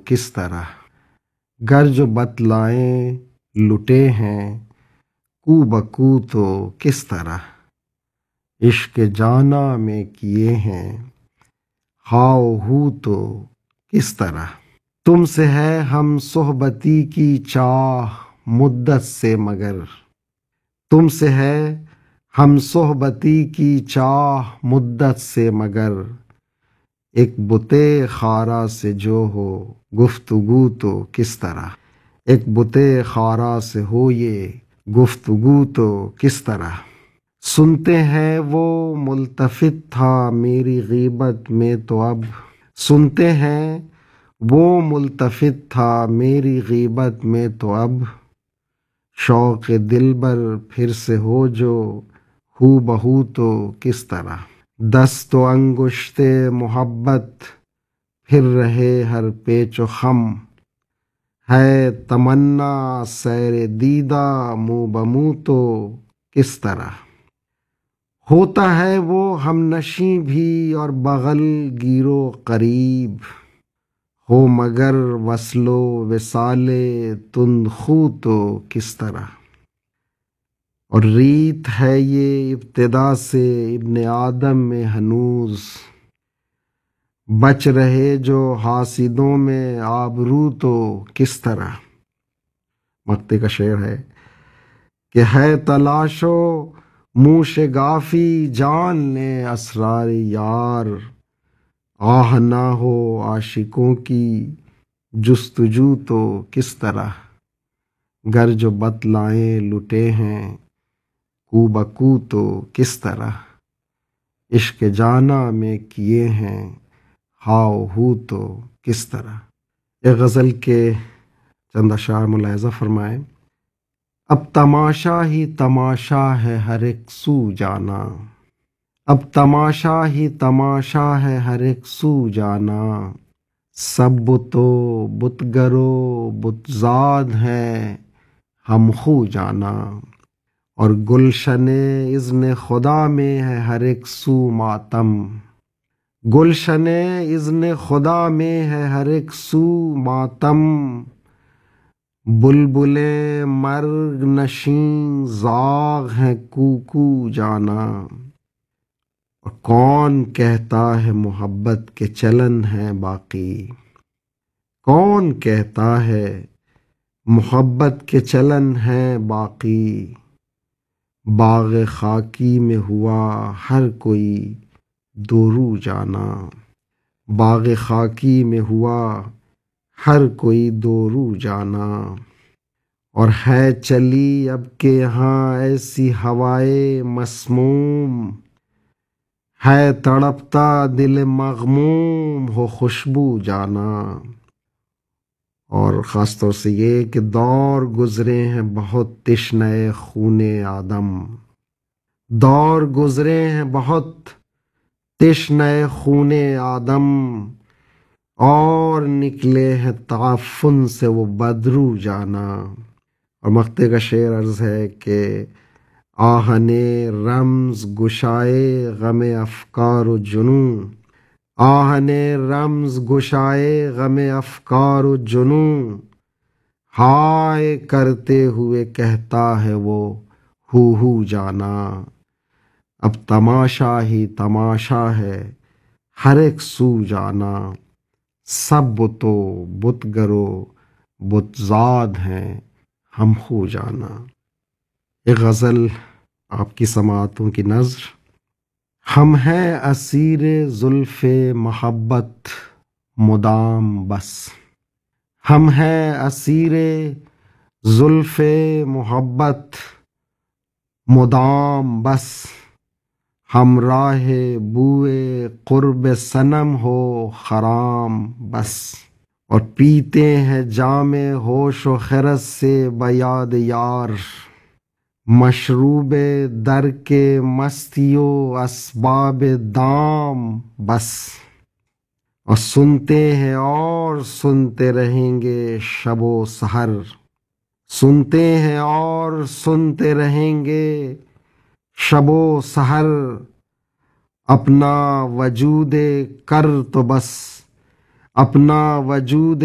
کس طرح، گر جو بتلائیں لٹے ہیں کو بکو تو کس طرح، عشق جانا میں کیے ہیں ہاؤ ہو تو کس طرح۔ تم سے ہے ہم صحبتی کی چاہ مدت سے مگر، تم سے ہے ہم صحبتی کی چاہ مدت سے مگر، ایک بتے خارا سے جو ہو گفتگو تو کس طرح، ایک بتے خارا سے ہو یہ گفتگو تو کس طرح۔ سنتے ہیں وہ ملتفت تھا میری غیبت میں تو اب، سنتے ہیں وہ ملتفت تھا میری غیبت میں تو اب، شوق دلبر پھر سے ہو جو ہو بہو تو کس طرح۔ دست و انگشت محبت پھر رہے ہر پیچ و خم، ہے تمنا سیر دیدہ منہ بمنہ تو کس طرح۔ ہوتا ہے وہ ہم نشیں بھی اور بغل گیر و قریب، ہو مگر وصل و وصال تند خو تو کس طرح۔ اور ریت ہے یہ ابتدا سے ابن آدم میں ہنوز، بچ رہے جو حاسدوں میں آبرو تو کس طرح۔ مقطع کا شعر ہے کہ ہے تلاش و موشگافی جان لے اسرار یار، آہ نہ ہو عاشقوں کی جستجو تو کس طرح، گر جو بتلائیں لٹے ہیں کو بکو تو کس طرح، عشق جانا میں کیے ہیں ہاؤ ہو تو کس طرح۔ ایک غزل کے چند اشعار ملاحظہ فرمائیں۔ اب تماشا ہی تماشا ہے ہر ایک سو جانا، اب تماشا ہی تماشا ہے ہر ایک سو جانا، سب بت و بت گر و بت زاد ہیں ہم خو جانا، اور گلشن اذن خدا میں ہے ہر ایک سو ماتم، گلشن اذن خدا میں ہے ہر ایک سو ماتم، بلبلیں مرگ نشین زاغ ہیں کوکو جانا، اور کون کہتا ہے محبت کے چلن ہے باقی، کون کہتا ہے محبت کے چلن ہے باقی، باغ خاکی میں ہوا ہر کوئی دو رو جانا، باغ خاکی میں ہوا ہر کوئی دو رو جانا، اور ہے چلی اب کے یہاں ایسی ہوائے مسموم، ہے تڑپتا دل مغموم ہو خوشبو جانا، اور خاص طور سے یہ کہ دور گزرے ہیں بہت تشنہ خون آدم، دور گزرے ہیں بہت تشنہ خون آدم، اور نکلے ہیں تعفن سے وہ بدرو جانا۔ اور مقطع کا شعر عرض ہے کہ آہن رمز گشائے غم افکار و جنوں، آہن رمز گشائے غم افکار و جنوں، ہائے کرتے ہوئے کہتا ہے وہ ہو جانا، اب تماشا ہی تماشا ہے ہر ایک سو جانا، سب بت و بت گر و بت زاد ہیں ہم خو جانا۔ ایک غزل آپ کی سماعتوں کی نذر۔ ہم ہیں اسیر زلف محبت مدام بس، ہم ہیں اسیر زلف محبت مدام بس، ہمراہ بوئے قرب صنم ہو خرام بس، اور پیتے ہیں جام ہوش و خرد سے بیاد یار، مشروب در کے مستی و اسباب دام بس، اور سنتے ہیں اور سنتے رہیں گے شب و سحر، سنتے ہیں اور سنتے رہیں گے شب و سحر، اپنا وجود کر تو بس، اپنا وجود